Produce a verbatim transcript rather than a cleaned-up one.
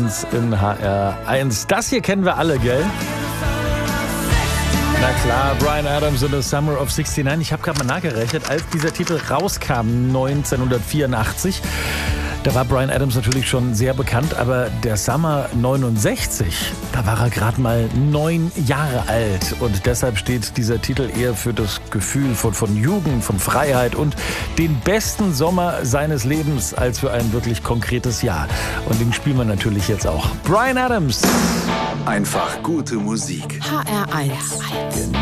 uns in H R eins. Das hier kennen wir alle, gell? Na klar, Bryan Adams und The Summer of sixty-nine. Ich habe gerade mal nachgerechnet, als dieser Titel rauskam, neunzehnhundertvierundachtzig, da war Bryan Adams natürlich schon sehr bekannt, aber der Summer neunundsechzig, da war er gerade mal neun Jahre alt. Und deshalb steht dieser Titel eher für das Gefühl von, von Jugend, von Freiheit und den besten Sommer seines Lebens als für ein wirklich konkretes Jahr. Und den spielen wir natürlich jetzt auch. Bryan Adams. Einfach gute Musik. H R eins.